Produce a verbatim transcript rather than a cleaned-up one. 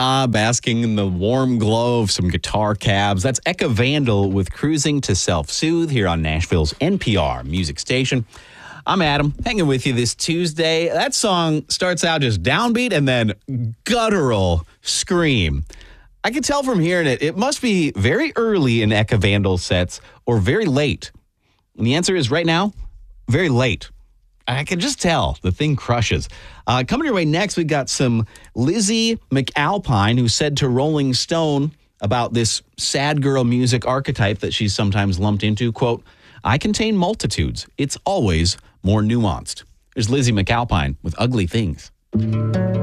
Ah, basking in the warm glow of some guitar cabs. That's Eka Vandal with Cruising to Self-Soothe here on Nashville's N P R music station. I'm Adam, hanging with you this Tuesday. That song starts out just downbeat and then guttural scream. I can tell from hearing it, it must be very early in Eka Vandal sets or very late. And the answer is right now, very late. I can just tell the thing crushes. Uh, coming your way next, we've got some Lizzie McAlpine, who said to Rolling Stone about this sad girl music archetype that she's sometimes lumped into, quote, "I contain multitudes. It's always more nuanced." There's Lizzie McAlpine with Ugly Things.